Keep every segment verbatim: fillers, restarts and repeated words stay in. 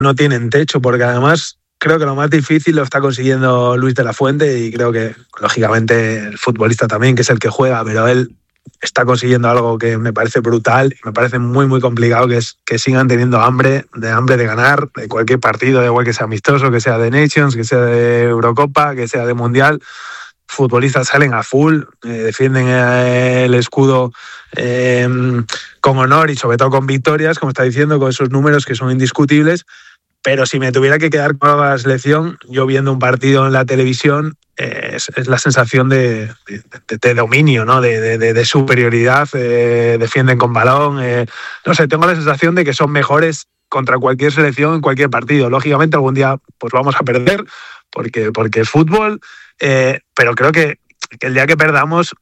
no tienen techo, porque además creo que lo más difícil lo está consiguiendo Luis de la Fuente y creo que, lógicamente, el futbolista también, que es el que juega, pero él está consiguiendo algo que me parece brutal y me parece muy, muy complicado, que es que sigan teniendo hambre, de hambre de ganar, de cualquier partido, da igual que sea amistoso, que sea de Nations, que sea de Eurocopa, que sea de Mundial. Futbolistas salen a full, eh, defienden el escudo eh, con honor y sobre todo con victorias, como está diciendo, con esos números que son indiscutibles. Pero si me tuviera que quedar con la selección, yo viendo un partido en la televisión, eh, es, es la sensación de, de, de, de dominio, ¿no? de, de, de superioridad, eh, defienden con balón. Eh, no sé, tengo la sensación de que son mejores contra cualquier selección en cualquier partido. Lógicamente algún día pues vamos a perder porque, porque es fútbol, eh, pero creo que, que el día que perdamos,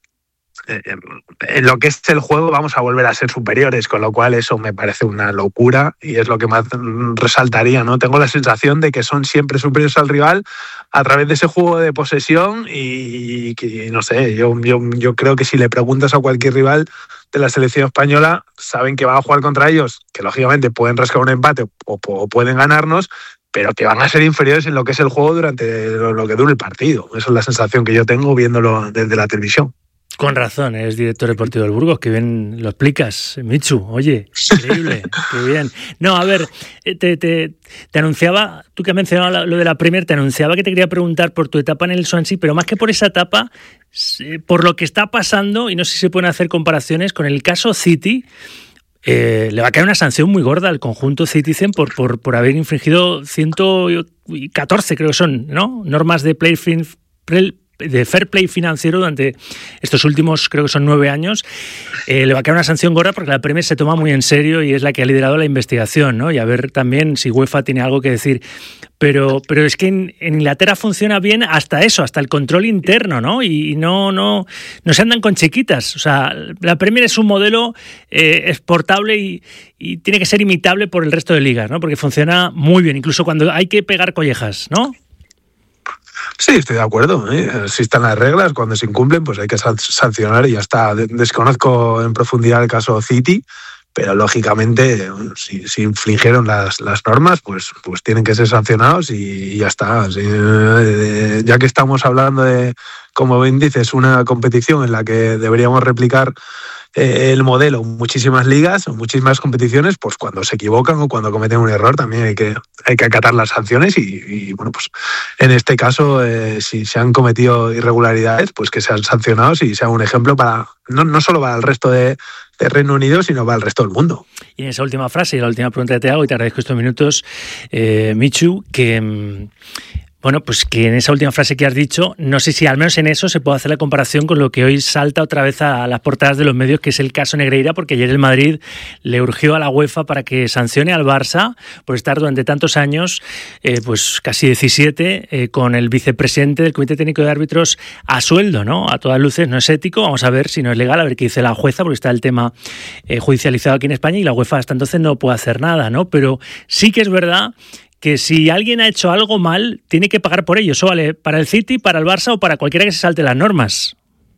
en lo que es el juego vamos a volver a ser superiores, con lo cual eso me parece una locura y es lo que más resaltaría, ¿no? Tengo la sensación de que son siempre superiores al rival a través de ese juego de posesión y, y no sé, yo, yo, yo creo que si le preguntas a cualquier rival de la selección española, saben que van a jugar contra ellos, que lógicamente pueden rascar un empate o, o pueden ganarnos, pero que van a ser inferiores en lo que es el juego durante lo, lo que dure el partido. Esa es la sensación que yo tengo viéndolo desde la televisión. Con razón, eres director deportivo del Burgos, que bien lo explicas, Michu. Oye, increíble, qué bien. No, a ver, te, te, te anunciaba, tú que has mencionado lo de la Premier, te anunciaba que te quería preguntar por tu etapa en el Swansea, pero más que por esa etapa, por lo que está pasando, y no sé si se pueden hacer comparaciones con el caso City. Eh, le va a caer una sanción muy gorda al conjunto Citizen por, por, por haber infringido ciento catorce, creo que son, ¿no? Normas de play fin, play, de fair play financiero durante estos últimos, creo que son nueve años. Eh, le va a caer una sanción gorda porque la Premier se toma muy en serio y es la que ha liderado la investigación, ¿no? Y a ver también si UEFA tiene algo que decir. Pero, pero es que en, en Inglaterra funciona bien hasta eso, hasta el control interno, ¿no? Y, y no, no, no se andan con chiquitas. O sea, la Premier es un modelo eh, exportable y, y tiene que ser imitable por el resto de ligas, ¿no? Porque funciona muy bien, incluso cuando hay que pegar collejas, ¿no? Sí, estoy de acuerdo, ¿eh? Existen las reglas, cuando se incumplen pues hay que sancionar y ya está. Desconozco en profundidad el caso City, pero lógicamente si, si infringieron las, las normas pues, pues tienen que ser sancionados y, y ya está. Sí, eh, ya que estamos hablando de, como bien dices, una competición en la que deberíamos replicar eh, el modelo, muchísimas ligas, muchísimas competiciones, pues cuando se equivocan o cuando cometen un error también hay que, hay que acatar las sanciones y, y bueno, pues en este caso eh, si se han cometido irregularidades, pues que sean sancionados y sean un ejemplo para, no, no solo para el resto de de Reino Unido, sino para el resto del mundo. Y en esa última frase, y la última pregunta que te hago, y te agradezco estos minutos, eh, Michu, que... Bueno, pues que en esa última frase que has dicho, no sé si al menos en eso se puede hacer la comparación con lo que hoy salta otra vez a las portadas de los medios, que es el caso Negreira, porque ayer el Madrid le urgió a la UEFA para que sancione al Barça por estar durante tantos años, eh, pues casi diecisiete, eh, con el vicepresidente del Comité Técnico de Árbitros a sueldo, ¿no? A todas luces no es ético, vamos a ver si no es legal, a ver qué dice la jueza, porque está el tema eh, judicializado aquí en España y la UEFA hasta entonces no puede hacer nada, ¿no? Pero sí que es verdad que si alguien ha hecho algo mal, tiene que pagar por ello. Eso vale para el City, para el Barça o para cualquiera que se salte las normas.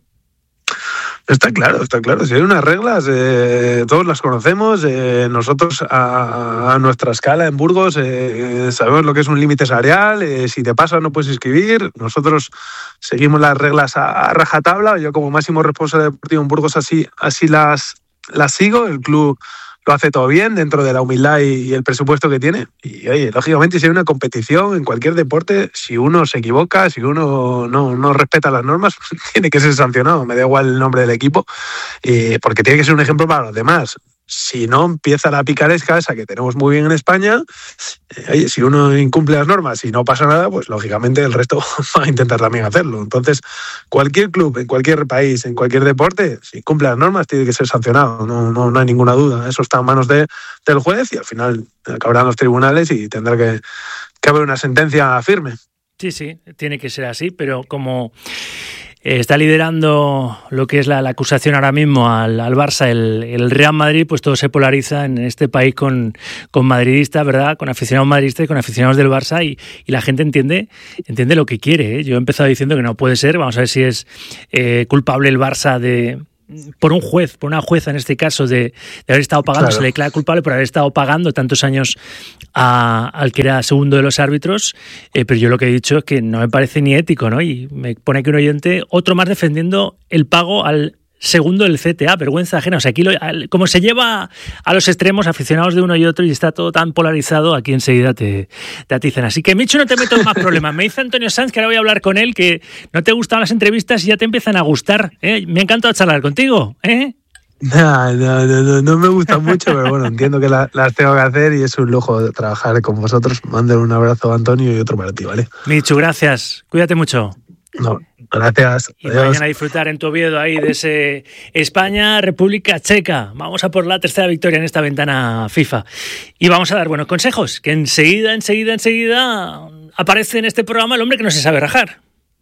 Está claro, está claro. Si hay unas reglas, eh, todos las conocemos. Eh, nosotros a, a nuestra escala en Burgos eh, sabemos lo que es un límite salarial. Eh, si te pasa no puedes inscribir. Nosotros seguimos las reglas a, a rajatabla. Yo como máximo responsable deportivo en Burgos así, así las, las sigo. El club lo hace todo bien dentro de la humildad y el presupuesto que tiene. Y oye, lógicamente si hay una competición en cualquier deporte, si uno se equivoca, si uno no, no respeta las normas, tiene que ser sancionado. Me da igual el nombre del equipo, eh, porque tiene que ser un ejemplo para los demás. Si no, empieza la picaresca esa que tenemos muy bien en España. Eh, oye, si uno incumple las normas y no pasa nada, pues lógicamente el resto va a intentar también hacerlo. Entonces, cualquier club, en cualquier país, en cualquier deporte, si incumple las normas, tiene que ser sancionado. No, no, no hay ninguna duda. Eso está en manos de, del juez y al final acabarán los tribunales y tendrá que, que haber una sentencia firme. Sí, sí, tiene que ser así, pero como está liderando lo que es la, la acusación ahora mismo al, al Barça, el, el Real Madrid, pues todo se polariza en este país con, con madridistas, ¿verdad? Con aficionados madridistas y con aficionados del Barça y, y la gente entiende, entiende lo que quiere, ¿eh? Yo he empezado diciendo que no puede ser, vamos a ver si es eh, culpable el Barça de... por un juez, por una jueza en este caso, de, de haber estado pagando, Claro. se le declara culpable por haber estado pagando tantos años a, al que era segundo de los árbitros, eh, pero yo lo que he dicho es que no me parece ni ético, ¿no? Y me pone aquí un oyente, otro más defendiendo el pago al segundo del C T A, vergüenza ajena. O sea, aquí lo, al, como se lleva a los extremos aficionados de uno y otro y está todo tan polarizado, aquí enseguida te, te atizan. Así que, Michu, no te meto en más problemas. Me dice Antonio Sanz que ahora voy a hablar con él, que no te gustan las entrevistas y ya te empiezan a gustar. ¿eh? Me ha encantado charlar contigo. ¿eh? No, no, no, no, no me gustan mucho, pero bueno, entiendo que la, las tengo que hacer y es un lujo trabajar con vosotros. Mándale un abrazo a Antonio y otro para ti, ¿vale? Michu, gracias. Cuídate mucho. No, gracias. Y Adiós. vayan a disfrutar en tu Oviedo ahí de ese España-República Checa. Vamos a por la tercera victoria en esta ventana FIFA. Y vamos a dar buenos consejos, que enseguida, enseguida, enseguida aparece en este programa el hombre que no se sabe rajar.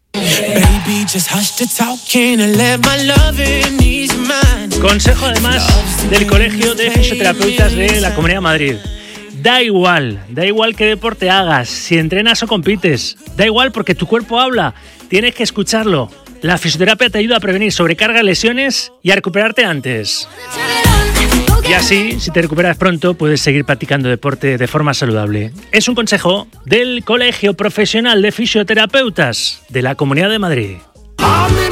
Consejo además del Colegio de Fisioterapeutas de la Comunidad de Madrid. Da igual, da igual qué deporte hagas, si entrenas o compites, da igual porque tu cuerpo habla, tienes que escucharlo. La fisioterapia te ayuda a prevenir sobrecargas, lesiones y a recuperarte antes. Y así, si te recuperas pronto, puedes seguir practicando deporte de forma saludable. Es un consejo del Colegio Profesional de Fisioterapeutas de la Comunidad de Madrid.